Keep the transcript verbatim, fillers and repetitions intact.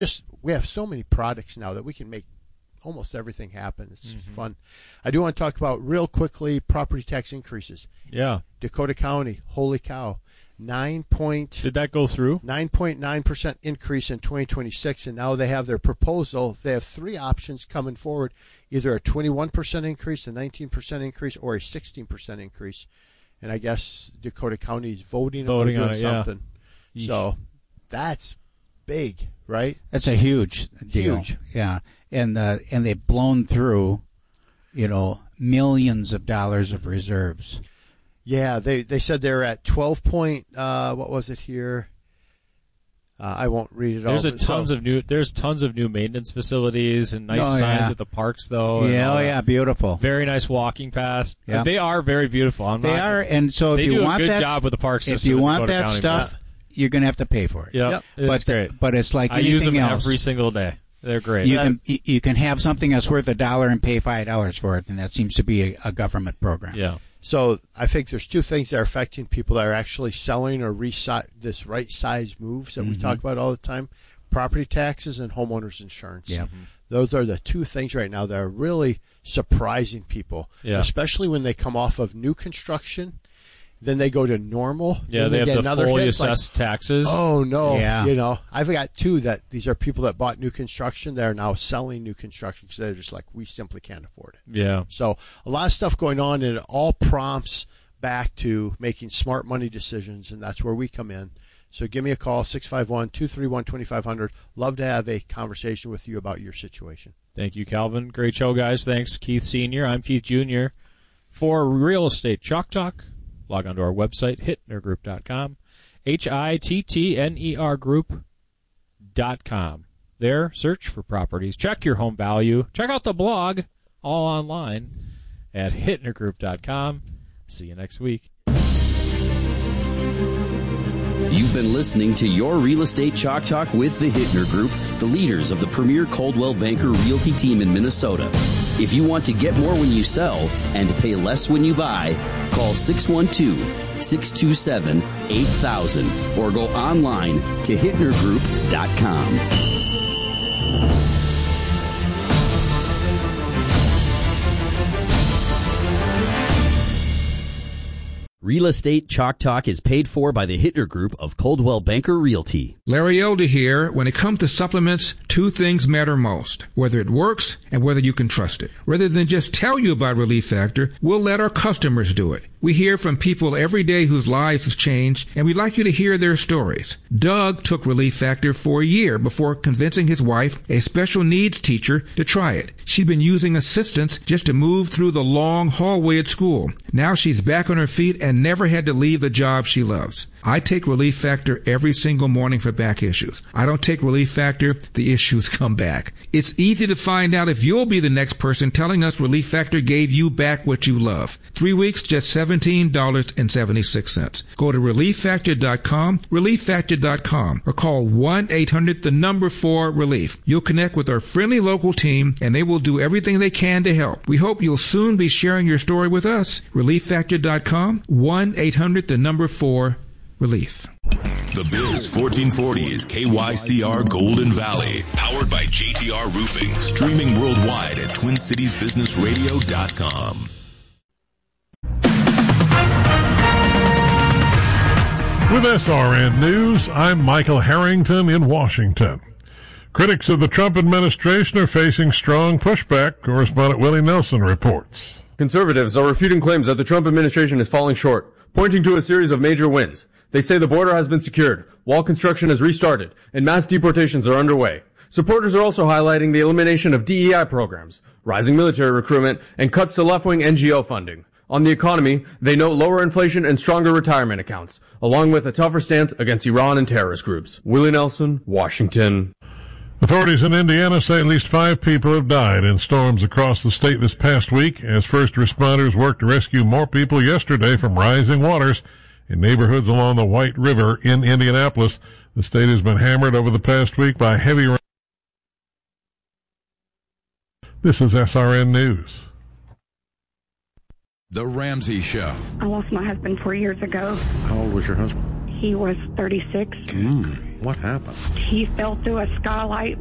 just we have so many products now that we can make almost everything happen. It's mm-hmm. fun. I do want to talk about real quickly property tax increases. Yeah. Dakota County, holy cow, nine point. Did that go through? Nine point nine percent increase in twenty twenty-six, and now they have their proposal. They have three options coming forward: either a twenty-one percent increase, a nineteen percent increase, or a sixteen percent increase. And I guess Dakota County is voting, voting on it, something. Yeah. So that's big, right? That's a huge deal. Huge. Yeah, and uh, and they've blown through, you know, millions of dollars of reserves. Yeah, they they said they're at twelve point. Uh, what was it here? Uh, I won't read it all. There's a tons so, of new. There's tons of new maintenance facilities and nice oh, signs yeah. at the parks, though. Yeah, oh yeah, beautiful. Very nice walking paths. Yeah. They are very beautiful. I'm they not, are, and so if they you do want a good that, job with the park system. if you want Dakota that County, stuff, you're going to have to pay for it. Yep, yep. It's but, great. But it's like I anything use them else. every single day. They're great. You yeah. can you can have something that's worth a dollar and pay five dollars for it, and that seems to be a, a government program. Yeah. So I think there's two things that are affecting people that are actually selling or resi- this right size moves that mm-hmm. we talk about all the time: property taxes and homeowners insurance. Yeah. Mm-hmm. Those are the two things right now that are really surprising people, yeah. especially when they come off of new construction. Then they go to normal. Yeah, then they, they have get the another fully hit. assessed like, taxes. Oh no! Yeah. You know, I've got two that these are people that bought new construction that are now selling new construction because they're just like, we simply can't afford it. Yeah. So a lot of stuff going on, and it all prompts back to making smart money decisions, and that's where we come in. So give me a call, six five one, two three one, two five zero zero. Love to have a conversation with you about your situation. Thank you, Calvin. Great show, guys. Thanks, Keith Senior I'm Keith Junior For Real Estate Chalk Talk, log on to our website, hittner group dot com, H I T T N E R group dot com. There, search for properties. Check your home value. Check out the blog, all online, at hittner group dot com. See you next week. You've been listening to Your Real Estate Chalk Talk with the Hittner Group, the leaders of the premier Coldwell Banker Realty team in Minnesota. If you want to get more when you sell and pay less when you buy, call six one two, six two seven, eight thousand or go online to hittner group dot com. Real Estate Chalk Talk is paid for by the Hittner Group of Coldwell Banker Realty. Larry Elder here. When it comes to supplements, two things matter most: whether it works and whether you can trust it. Rather than just tell you about Relief Factor, we'll let our customers do it. We hear from people every day whose lives have changed, and we'd like you to hear their stories. Doug took Relief Factor for a year before convincing his wife, a special needs teacher, to try it. She'd been using assistance just to move through the long hallway at school. Now she's back on her feet and never had to leave the job she loves. I take Relief Factor every single morning for back issues. I don't take Relief Factor, the issues come back. It's easy to find out if you'll be the next person telling us Relief Factor gave you back what you love. Three weeks, just seventeen dollars and seventy-six cents. Go to relief factor dot com, relief factor dot com, or call one eight hundred the number four relief. You'll connect with our friendly local team, and they will do everything they can to help. We hope you'll soon be sharing your story with us. relief factor dot com, one eight hundred the number four relief. The Biz fourteen forty is K Y C R Golden Valley, powered by J T R Roofing, streaming worldwide at twin cities business radio dot com. With S R N News, I'm Michael Harrington in Washington. Critics of the Trump administration are facing strong pushback, correspondent Willie Nelson reports. Conservatives are refuting claims that the Trump administration is falling short, pointing to a series of major wins. They say the border has been secured, wall construction has restarted, and mass deportations are underway. Supporters are also highlighting the elimination of D E I programs, rising military recruitment, and cuts to left-wing N G O funding. On the economy, they note lower inflation and stronger retirement accounts, along with a tougher stance against Iran and terrorist groups. Willie Nelson, Washington. Authorities in Indiana say at least five people have died in storms across the state this past week as first responders worked to rescue more people yesterday from rising waters in neighborhoods along the White River in Indianapolis. The state has been hammered over the past week by heavy rain. This is S R N News. The Ramsey Show. I lost my husband four years ago. How old was your husband? He was thirty-six. Mm. What happened? He fell through a skylight